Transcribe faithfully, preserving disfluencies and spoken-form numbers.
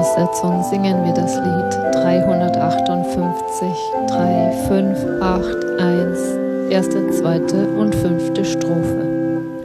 Voraussetzung singen wir das Lied dreihundertachtundfünfzig, drei, fünf, acht, eins, erste, zweite und fünfte Strophe.